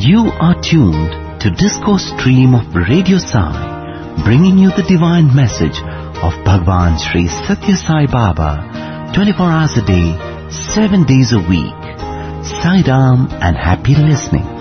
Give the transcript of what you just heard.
You are tuned to Disco Stream of Radio Sai, bringing you the divine message of Bhagwan Sri Satya Sai Baba, 24 hours a day, 7 days a week. Sai Ram and happy listening.